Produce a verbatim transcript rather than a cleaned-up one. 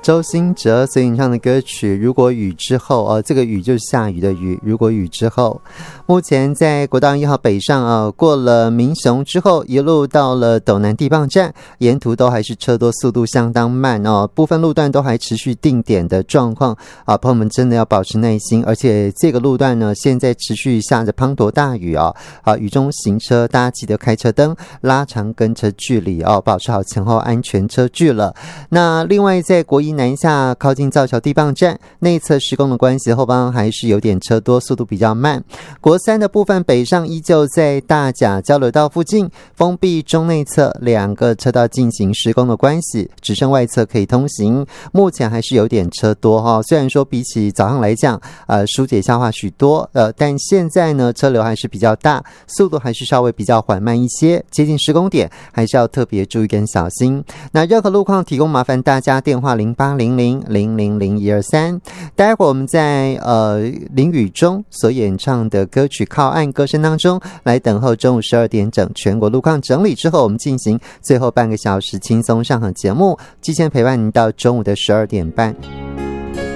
周兴哲所演唱的歌曲《如果雨之后》哦，这个雨就是下雨的雨。如果雨之后，目前在国道一号北上啊，过了民雄之后，一路到了斗南地磅站，沿途都还是车多，速度相当慢哦，部分路段都还持续定点的状况啊，朋友们真的要保持耐心，而且这个路段呢，现在持续下着滂沱大雨哦，啊，雨中行车，大家记得开车灯，拉长跟车距离哦，保持好前后安全车距了。那另外在国一南下靠近造桥地磅站内侧施工的关系，后方还是有点车多，速度比较慢。国三的部分北上依旧在大甲交流道附近封闭中内侧两个车道进行施工的关系，只剩外侧可以通行，目前还是有点车多哈、哦。虽然说比起早上来讲，呃，疏解消化许多，呃，但现在呢车流还是比较大，速度还是稍微比较缓慢一些，接近施工点还是要特别注意跟小心。那任何路况提供麻烦大家电话零八零零零零零一二三。待会儿我们在呃林宇中所演唱的歌曲《靠岸》歌声当中，来等候中午十二点整全国路况整理之后，我们进行最后半个小时轻松上场节目，提前陪伴您到中午的十二点半。